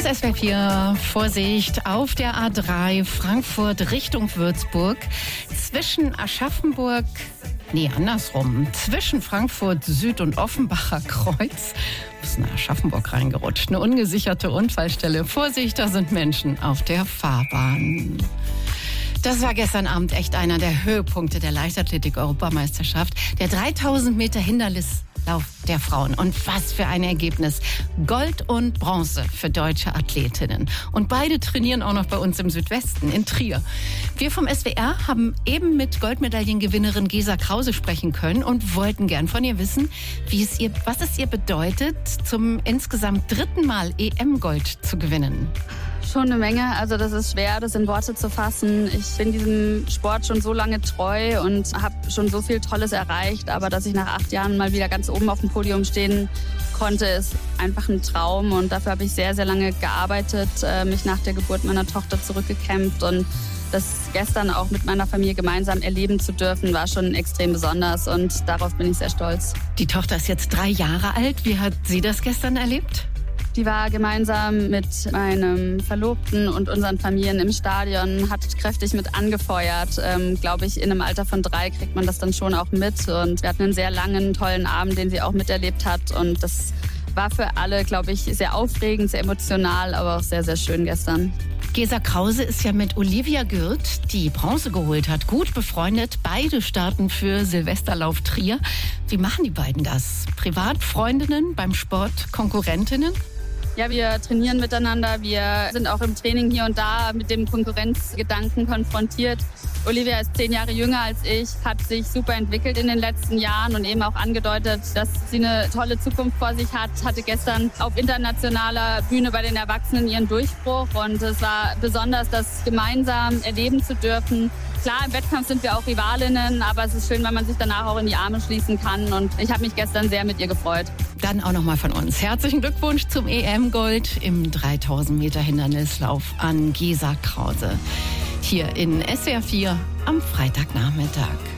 SWR 4, Vorsicht, auf der A3 Frankfurt Richtung Würzburg, zwischen Aschaffenburg, zwischen Frankfurt Süd und Offenbacher Kreuz, ist nach Aschaffenburg reingerutscht, eine ungesicherte Unfallstelle. Vorsicht, da sind Menschen auf der Fahrbahn. Das war gestern Abend echt einer der Höhepunkte der Leichtathletik-Europameisterschaft. Der 3000 Meter Hindernislauf der Frauen. Und was für ein Ergebnis. Gold und Bronze für deutsche Athletinnen. Und beide trainieren auch noch bei uns im Südwesten, in Trier. Wir vom SWR haben eben mit Goldmedaillengewinnerin Gesa Krause sprechen können und wollten gern von ihr wissen, was es ihr bedeutet, zum insgesamt dritten Mal EM-Gold zu gewinnen. Schon eine Menge, also das ist schwer, das in Worte zu fassen. Ich bin diesem Sport schon so lange treu und habe schon so viel Tolles erreicht, aber dass ich nach 8 Jahren mal wieder ganz oben auf dem Podium stehen konnte, ist einfach ein Traum und dafür habe ich sehr, sehr lange gearbeitet, mich nach der Geburt meiner Tochter zurückgekämpft und das gestern auch mit meiner Familie gemeinsam erleben zu dürfen, war schon extrem besonders und darauf bin ich sehr stolz. Die Tochter ist jetzt 3 Jahre alt. Wie hat sie das gestern erlebt? Die war gemeinsam mit meinem Verlobten und unseren Familien im Stadion, hat kräftig mit angefeuert. Glaube ich, in einem Alter von 3 kriegt man das dann schon auch mit. Und wir hatten einen sehr langen, tollen Abend, den sie auch miterlebt hat. Und das war für alle, glaube ich, sehr aufregend, sehr emotional, aber auch sehr, sehr schön gestern. Gesa Krause ist ja mit Olivia Gürt, die Bronze geholt hat, gut befreundet. Beide starten für Silvesterlauf Trier. Wie machen die beiden das? Privat Freundinnen, beim Sport Konkurrentinnen? Ja, wir trainieren miteinander. Wir sind auch im Training hier und da mit dem Konkurrenzgedanken konfrontiert. Olivia ist 10 Jahre jünger als ich, hat sich super entwickelt in den letzten Jahren und eben auch angedeutet, dass sie eine tolle Zukunft vor sich hat. Hatte gestern auf internationaler Bühne bei den Erwachsenen ihren Durchbruch und es war besonders, das gemeinsam erleben zu dürfen. Klar, im Wettkampf sind wir auch Rivalinnen, aber es ist schön, wenn man sich danach auch in die Arme schließen kann und ich habe mich gestern sehr mit ihr gefreut. Dann auch nochmal von uns. Herzlichen Glückwunsch zum EM-Gold im 3000 Meter Hindernislauf an Gesa Krause. Hier in SWR 4 am Freitagnachmittag.